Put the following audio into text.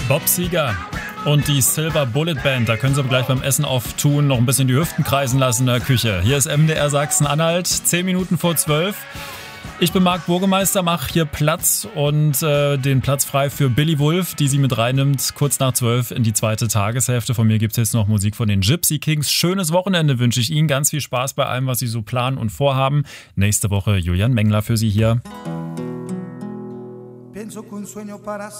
Bob Seger und die Silver Bullet Band, da können Sie aber gleich beim Essen auftun, noch ein bisschen die Hüften kreisen lassen in der Küche. Hier ist MDR Sachsen-Anhalt, 10 Minuten vor 12. Ich bin Marc Burgemeister, mache hier Platz und den Platz frei für Billy Wulff, die sie mit reinnimmt, kurz nach 12 in die zweite Tageshälfte. Von mir gibt es jetzt noch Musik von den Gypsy Kings. Schönes Wochenende wünsche ich Ihnen, ganz viel Spaß bei allem, was Sie so planen und vorhaben. Nächste Woche Julian Mengler für Sie hier.